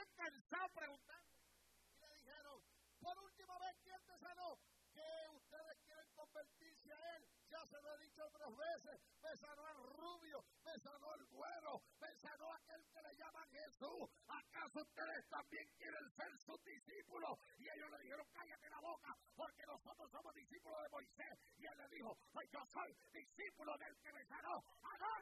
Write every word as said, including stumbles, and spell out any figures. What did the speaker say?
bien cansados preguntando. Y le dijeron, por última vez, ¿quién te sanó? ¿Qué ustedes quieren convertirse a él? Ya se lo he dicho otras veces, me sanó al rubio, me sanó el güero, me sanó aquel que le llaman Jesús. ¿Acaso ustedes también quieren ser sus discípulos? Y ellos le dijeron, cállate la boca, porque nosotros somos discípulos de Moisés. Y él le dijo, pues yo soy discípulo del que me sanó. ¡Ah, no!